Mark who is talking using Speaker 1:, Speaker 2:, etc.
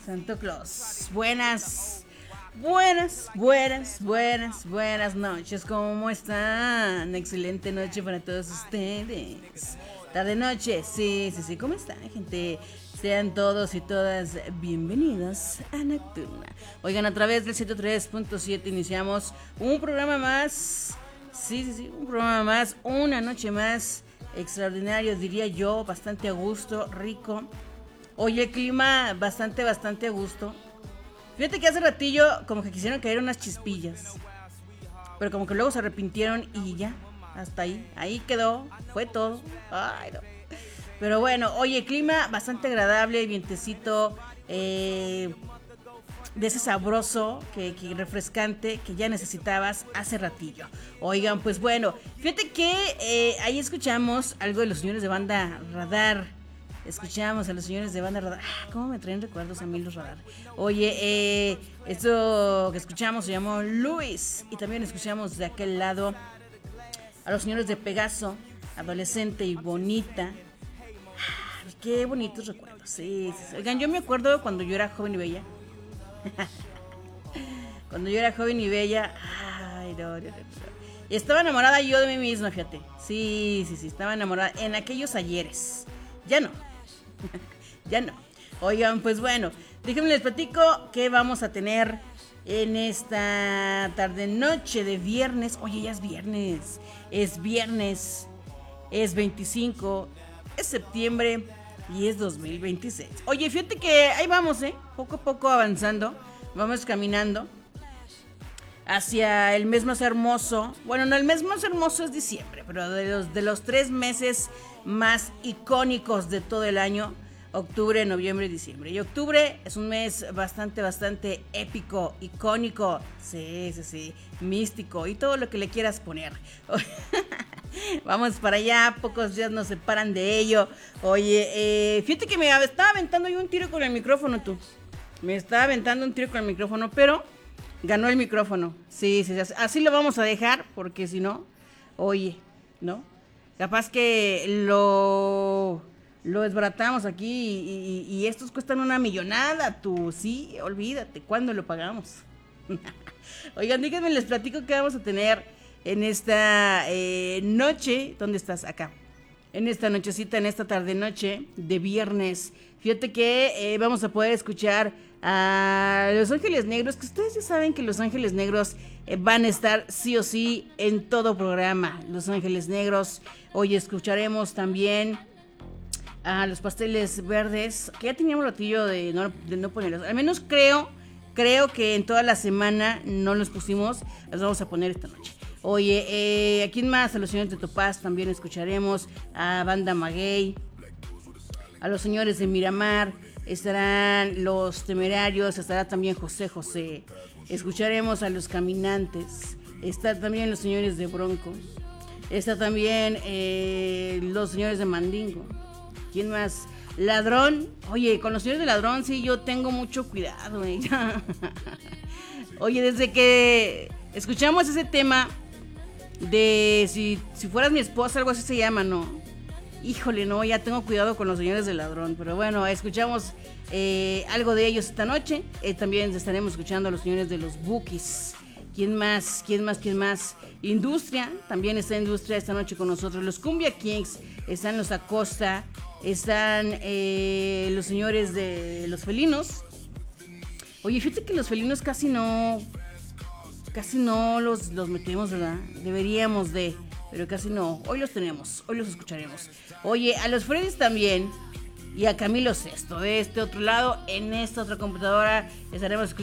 Speaker 1: Santo Claus. Buenas noches. ¿Cómo están? Excelente noche para todos ustedes. Tarde noche, sí. ¿Cómo están, gente? Sean todos y todas bienvenidos a Nocturna. Oigan, a través del 103.7 iniciamos un programa más. Sí, un programa más, una noche más. Extraordinario, diría yo, bastante a gusto, rico. Oye, el clima bastante a gusto. Fíjate que hace ratillo como que quisieron caer unas chispillas, pero como que luego se arrepintieron y ya, hasta ahí quedó, fue todo. Ay, no. Pero bueno, oye, clima bastante agradable, vientecito, de ese sabroso, que refrescante, que ya necesitabas hace ratillo. Oigan, pues bueno, fíjate que ahí escuchamos algo de los señores de banda Radar. Escuchamos a los señores de banda Radar. ¿Cómo me traen recuerdos a mí los Radar? Oye, esto que escuchamos se llamó Luis. Y también escuchamos de aquel lado a los señores de Pegaso, Adolescente y Bonita. Qué bonitos recuerdos. Sí. Oigan, yo me acuerdo cuando yo era joven y bella. Cuando yo era joven y bella. Ay, no. Estaba enamorada yo de mí misma, fíjate. Sí, estaba enamorada en aquellos ayeres. Ya no. Oigan, pues bueno, déjenme les platico qué vamos a tener en esta tarde noche de viernes. Oye, ya es viernes. Es 25, es septiembre y es 2026. Oye, fíjate que ahí vamos, poco a poco avanzando. Vamos caminando hacia el mes más hermoso. Bueno, no, el mes más hermoso es diciembre, pero de los 3 meses más icónicos de todo el año: octubre, noviembre y diciembre. Y octubre es un mes bastante épico, icónico, sí, místico y todo lo que le quieras poner. Vamos para allá, pocos días nos separan de ello. Oye, fíjate que me estaba aventando yo un tiro con el micrófono, tú. Me estaba aventando un tiro con el micrófono, pero ganó el micrófono. Sí, así lo vamos a dejar, porque si no, oye, ¿no? Capaz que lo desbaratamos aquí y estos cuestan una millonada, tú. Sí, olvídate, ¿cuándo lo pagamos? Oigan, díganme, les platico qué vamos a tener en esta noche. ¿Dónde estás? Acá. En esta nochecita, en esta tarde noche de viernes. Fíjate que vamos a poder escuchar a Los Ángeles Negros, que ustedes ya saben que Los Ángeles Negros van a estar sí o sí en todo programa. Los Ángeles Negros. Hoy escucharemos también a Los Pasteles Verdes, que ya teníamos ratillo de no ponerlos. Al menos creo que en toda la semana no los pusimos. Los vamos a poner esta noche. Oye, ¿a quién más? A los señores de Topaz también escucharemos, a Banda Maguey, a los señores de Miramar, estarán Los Temerarios, estará también José. Escucharemos a Los Caminantes, está también los señores de Bronco, está también los señores de Mandingo. ¿Quién más? Ladrón. Oye, con los señores de Ladrón sí yo tengo mucho cuidado. Oye, desde que escuchamos ese tema de si fueras mi esposa, algo así se llama, ¿no? Híjole, no, ya tengo cuidado con los señores de Ladrón. Pero bueno, escuchamos algo de ellos esta noche. También estaremos escuchando a los señores de los Bukis. ¿Quién más? Industria, también está Industria esta noche con nosotros. Los Cumbia Kings, están los Acosta, están los señores de Los Felinos. Oye, fíjate que los Felinos casi no los metemos, ¿verdad? Deberíamos de, pero casi no. Hoy los tenemos, hoy los escucharemos. Oye, a los Freddys también y a Camilo Sesto. De este otro lado, en esta otra computadora, estaremos escuchando